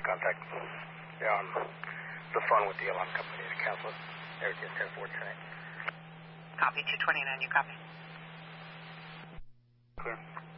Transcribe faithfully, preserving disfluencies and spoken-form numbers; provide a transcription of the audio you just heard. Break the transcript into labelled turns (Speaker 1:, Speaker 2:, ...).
Speaker 1: contact. Yeah, on the phone with the alarm company to cancel it. Everything's ten four tonight.
Speaker 2: Copy, two twenty-nine, you copy?
Speaker 1: Clear.